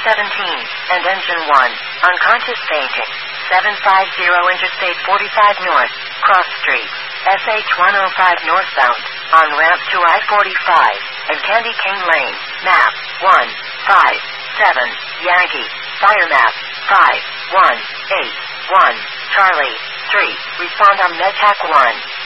17, and Engine 1, unconscious fainting. 750 Interstate 45 North, Cross Street, SH-105 northbound, on ramp to I-45, and Candy Cane Lane, map 157, Yankee, fire map 5181, Charlie, 3, respond on MedTac 1.